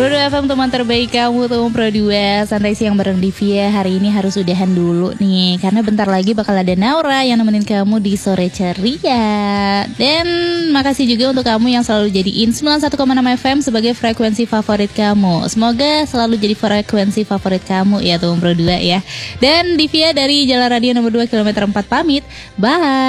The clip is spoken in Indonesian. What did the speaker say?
Pro 2 FM teman terbaik kamu tuh Pro 2. Santai siang bareng Divya. Hari ini harus udahan dulu nih, karena bentar lagi bakal ada Naura yang nemenin kamu di sore ceria. Dan makasih juga untuk kamu yang selalu jadiin 91,6 FM sebagai frekuensi favorit kamu. Semoga selalu jadi frekuensi favorit kamu ya tuh Pro 2 ya. Dan Divya dari Jalan Radio nomor 2 kilometer 4 pamit. Bye.